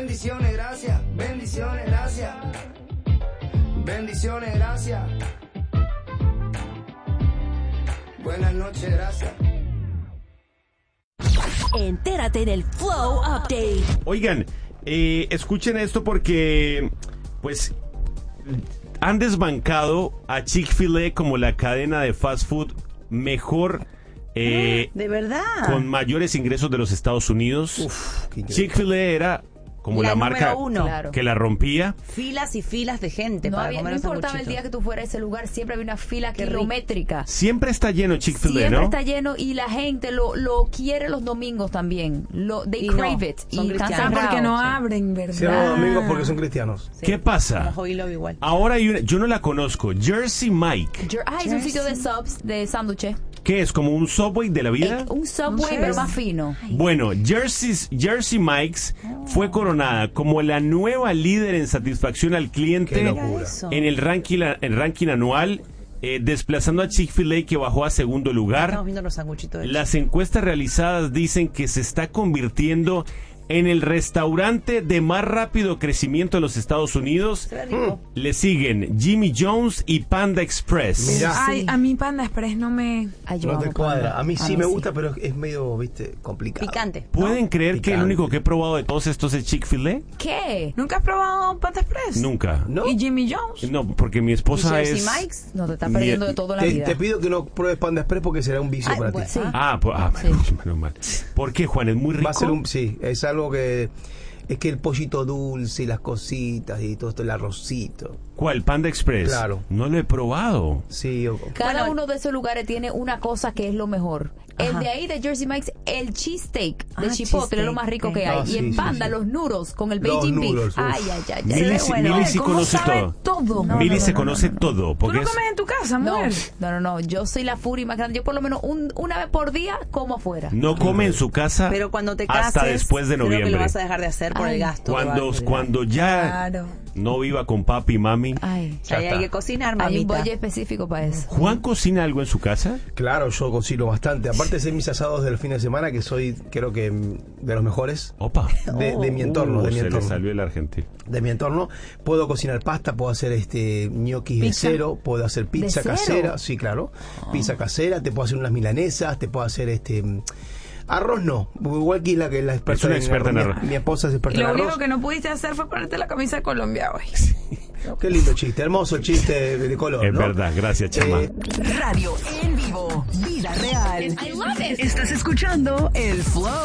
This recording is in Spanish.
Bendiciones, gracias. Bendiciones, gracias. Bendiciones, gracias. Buenas noches, gracias. Entérate en el Flow Update. Oigan, escuchen esto porque, pues, han desbancado a Chick-fil-A como la cadena de fast food mejor, ¿de verdad? con mayores ingresos de los Estados Unidos. Uf, Chick-fil-A era como la marca número uno. Claro. que la rompía. Filas y filas de gente No, para había, comer no un importaba el sanguchito. día que tú fueras a ese lugar, siempre había una fila kilométrica. Siempre está lleno Chick-fil-A, Siempre ¿no? está lleno y la gente lo quiere los domingos también. They Y crave no, it. son Y están cristianos. Porque no cerrados. abren, ¿verdad? Cierran los domingos porque son cristianos. Sí. ¿Qué pasa? Como Hobby Lobby igual. Ahora hay una, yo no la conozco, Jersey Mike. Es un sitio de subs, de sándwiches. ¿Qué es? ¿Como un Subway de la vida? Un Subway, sé. pero más fino. Bueno, Jersey Mike's fue coronada como la nueva líder en satisfacción al cliente Qué locura. Eso. en el ranking anual, desplazando a Chick-fil-A, que bajó a segundo lugar. Estamos viendo los sanguchitos de Las encuestas realizadas dicen que se está convirtiendo en el restaurante de más rápido crecimiento de los Estados Unidos. Se ve rico. Le siguen Jimmy John's y Panda Express. Mira. Ay, a mí Panda Express no me... Ay, yo No te amo cuadra. Panda. A mí sí me gusta, pero es medio, viste, complicado. Picante. ¿Pueden creer que el Picante. único que he probado de todos estos es Chick-fil-A? ¿Qué? ¿Nunca has probado Panda Express? Nunca. ¿No? ¿Y Jimmy Jones? No, porque mi ¿Y esposa Jersey es... Mike's? No, te estás perdiendo de todo en la vida. Te pido que no pruebes Panda Express porque será un vicio Ay, para bueno, ti. Sí. Menos mal. ¿Por qué, Juan? ¿Es muy rico? Va a ser sí, es algo que... Es que el pollito dulce y las cositas y todo esto, el arrocito. ¿Cuál? Panda Express. Claro. No lo he probado. Sí, yo... Cada Bueno, uno de esos lugares tiene una cosa que es lo mejor. El Ajá. de ahí de Jersey Mike's, el cheesesteak de Ah, Chipotle es lo más rico que hay. Ah, y sí, en sí, Panda, sí. los noodles con el Los Beijing beef. noodles, uf. Ay, ay, ay. Mili, bueno. sí ¿Cómo conoce sabe todo. todo? Mili se conoce todo. Porque ¿Tú no comes en tu casa, No, mujer? no. Yo soy la furia más grande. Yo por lo menos una vez por día como afuera. no come en su casa Pero cuando te cases, hasta después de creo que noviembre. lo vas a dejar de hacer por Ay. el gasto. que va a tener. Cuando ya Claro. no viva con papi y mami. Ay, Ya Ahí hay está. que cocinar, hay un mamita. bolle específico para eso. ¿Juan cocina algo en su casa? Claro, yo cocino bastante. Aparte de hacer mis asados del fin de semana, que soy, creo que, de los mejores Opa. de mi entorno. De mi Se le entorno. salió el argentino. De mi entorno. Puedo cocinar pasta, puedo hacer ñoquis de Pizza. cero, puedo hacer pizza cero? casera. Sí, claro. Pizza casera, te puedo hacer unas milanesas, te puedo hacer arroz no. Igual que la experta, Es una experta en arroz. Mi esposa es Y experta en lo arroz. único que no pudiste hacer fue ponerte la camisa de Colombia hoy. Qué lindo chiste, hermoso chiste de color. Es ¿no? verdad, gracias, Chama. Radio en vivo, vida real. Estás escuchando el Flow.